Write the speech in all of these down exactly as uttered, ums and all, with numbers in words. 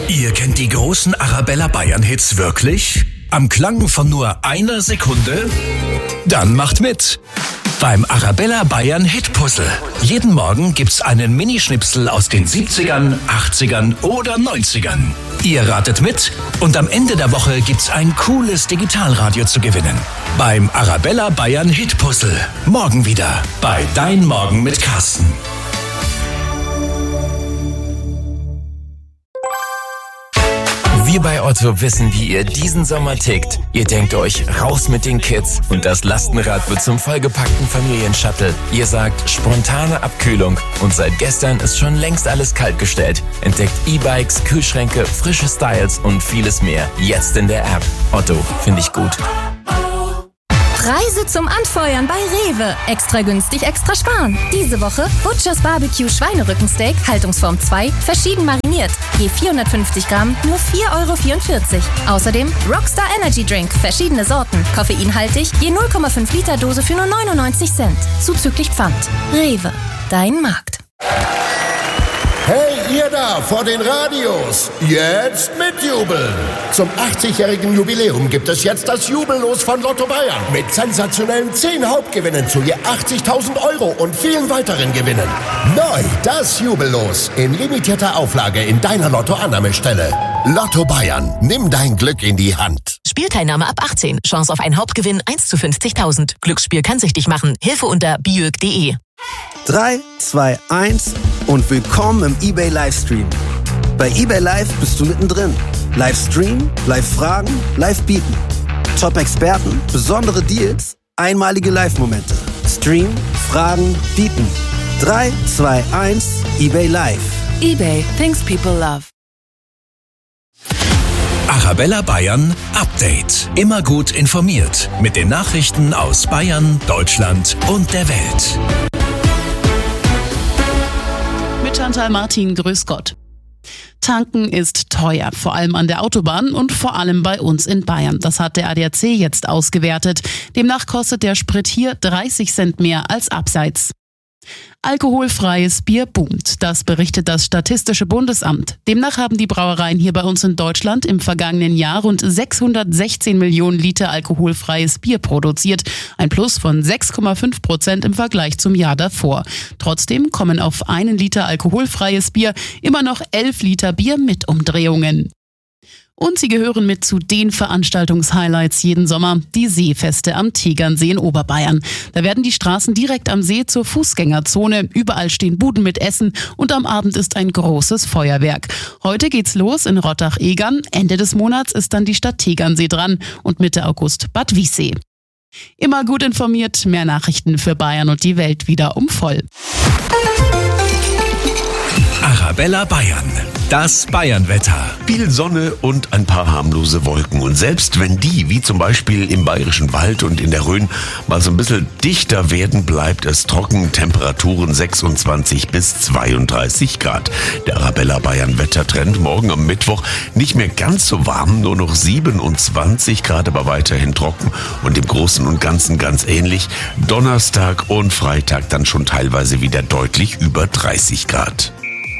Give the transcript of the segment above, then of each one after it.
Ihr kennt die großen Arabella Bayern Hits wirklich? Am Klang von nur einer Sekunde? Dann macht mit beim Arabella Bayern Hit Puzzle. Jeden Morgen gibt's einen Minischnipsel aus den siebzigern, achtzigern oder neunzigern. Ihr ratet mit und am Ende der Woche gibt's ein cooles Digitalradio zu gewinnen. Beim Arabella Bayern Hit Puzzle. Morgen wieder bei Dein Morgen mit Carsten. Wir bei Otto wissen, wie ihr diesen Sommer tickt. Ihr denkt euch, raus mit den Kids und das Lastenrad wird zum vollgepackten Familienshuttle. Ihr sagt, spontane Abkühlung und seit gestern ist schon längst alles kaltgestellt. Entdeckt E-Bikes, Kühlschränke, frische Styles und vieles mehr. Jetzt in der App. Otto, finde ich gut. Preise zum Anfeuern bei Rewe. Extra günstig, extra sparen. Diese Woche Butchers Barbecue Schweinerückensteak, Haltungsform zwei, verschieden mariniert. Je vierhundertfünfzig Gramm, nur vier Euro vierundvierzig. Außerdem Rockstar Energy Drink, verschiedene Sorten, koffeinhaltig, je null Komma fünf Liter Dose für nur neunundneunzig Cent. Zuzüglich Pfand. Rewe, dein Markt. Hey, ihr da vor den Radios, jetzt mitjubeln! Zum achtzigjährigen Jubiläum gibt es jetzt das Jubellos von Lotto Bayern mit sensationellen zehn Hauptgewinnen zu je achtzigtausend Euro und vielen weiteren Gewinnen. Neu das Jubellos in limitierter Auflage in deiner Lotto-Annahmestelle. Lotto Bayern, nimm dein Glück in die Hand. Spielteilnahme ab achtzehn. Chance auf einen Hauptgewinn eins zu fünfzigtausend. Glücksspiel kann süchtig machen. Hilfe unter biög punkt de. drei, zwei, eins und willkommen im eBay Livestream. Bei eBay Live bist du mittendrin. Livestream, Live-Fragen, Live-Bieten. Top-Experten, besondere Deals, einmalige Live-Momente. Stream, Fragen, Bieten. drei, zwei, eins, eBay Live. eBay, things people love. Arabella Bayern Update. Immer gut informiert mit den Nachrichten aus Bayern, Deutschland und der Welt. Mit Chantal Martin, grüß Gott. Tanken ist teuer, vor allem an der Autobahn und vor allem bei uns in Bayern. Das hat der A D A C jetzt ausgewertet. Demnach kostet der Sprit hier dreißig Cent mehr als abseits. Alkoholfreies Bier boomt, das berichtet das Statistische Bundesamt. Demnach haben die Brauereien hier bei uns in Deutschland im vergangenen Jahr rund sechshundertsechzehn Millionen Liter alkoholfreies Bier produziert, ein Plus von sechs Komma fünf Prozent im Vergleich zum Jahr davor. Trotzdem kommen auf einen Liter alkoholfreies Bier immer noch elf Liter Bier mit Umdrehungen. Und sie gehören mit zu den Veranstaltungshighlights jeden Sommer, die Seefeste am Tegernsee in Oberbayern. Da werden die Straßen direkt am See zur Fußgängerzone, überall stehen Buden mit Essen und am Abend ist ein großes Feuerwerk. Heute geht's los in Rottach-Egern, Ende des Monats ist dann die Stadt Tegernsee dran und Mitte August Bad Wiessee. Immer gut informiert, mehr Nachrichten für Bayern und die Welt wieder um voll. Arabella Bayern. Das Bayernwetter. Viel Sonne und ein paar harmlose Wolken. Und selbst wenn die, wie zum Beispiel im Bayerischen Wald und in der Rhön, mal so ein bisschen dichter werden, bleibt es trocken. Temperaturen sechsundzwanzig bis zweiunddreißig Grad. Der Arabella Bayern Wettertrend morgen am Mittwoch nicht mehr ganz so warm, nur noch siebenundzwanzig Grad, aber weiterhin trocken und im Großen und Ganzen ganz ähnlich. Donnerstag und Freitag dann schon teilweise wieder deutlich über dreißig Grad.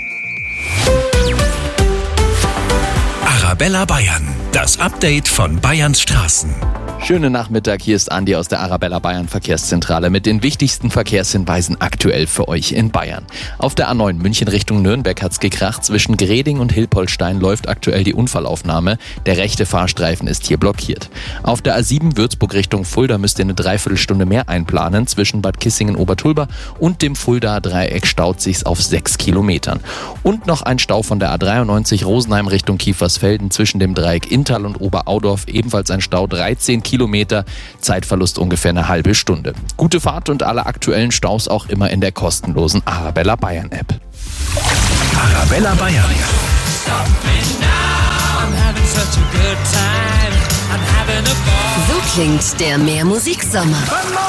Arabella Bayern, das Update von Bayerns Straßen. Schönen Nachmittag, hier ist Andi aus der Arabella Bayern Verkehrszentrale mit den wichtigsten Verkehrshinweisen aktuell für euch in Bayern. Auf der A neun München Richtung Nürnberg hat's gekracht. Zwischen Greding und Hilpoltstein läuft aktuell die Unfallaufnahme. Der rechte Fahrstreifen ist hier blockiert. Auf der A sieben Würzburg Richtung Fulda müsst ihr eine Dreiviertelstunde mehr einplanen. Zwischen Bad Kissingen-Obertulba und dem Fuldaer Dreieck staut sich's auf sechs Kilometern. Und noch ein Stau von der A dreiundneunzig Rosenheim Richtung Kiefersfelden zwischen dem Dreieck Inntal und Oberaudorf. Ebenfalls ein Stau, dreizehn Kilometer, Zeitverlust ungefähr eine halbe Stunde. Gute Fahrt und alle aktuellen Staus auch immer in der kostenlosen Arabella Bayern App. Arabella Bayern. So klingt der Mehr-Musik-Sommer.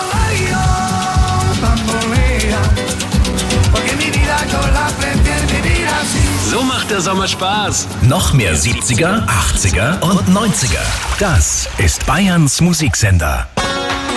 So macht der Sommer Spaß. Noch mehr siebziger, achtziger und neunziger. Das ist Bayerns Musiksender.